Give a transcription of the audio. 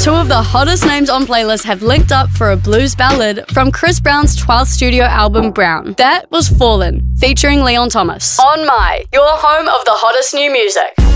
Two of the hottest names on playlists have linked up for a blues ballad from Chris Brown's 12th studio album, Brown. That was Fallen, featuring Leon Thomas. On My, your home of the hottest new music.